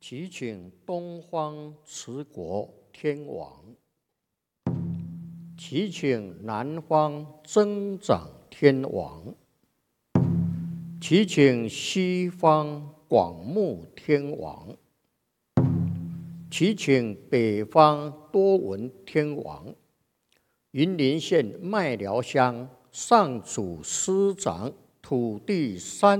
祈请东方持国天王，祈请南方增长天王，祈请西方广目天王，祈请北方多闻天王，云林县麦寮乡上主师长土地3